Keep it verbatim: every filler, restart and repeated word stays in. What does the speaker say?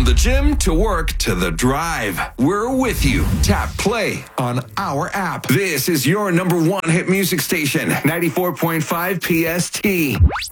From the gym to work to the drive, we're with you. Tap play on our app. This is your number one hit music station, ninety-four point five P S T.